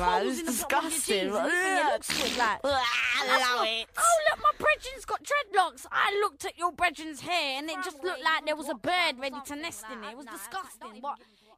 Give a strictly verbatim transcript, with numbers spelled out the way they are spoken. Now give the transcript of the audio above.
man. holes It's in the bottom of your disgusting. jeans and you think it looks good, like. I That's love not- it. Oh, look, my brethren's got dreadlocks. I looked at your brethren's hair and it just looked like there was a bird ready to nest in it. It was disgusting. What?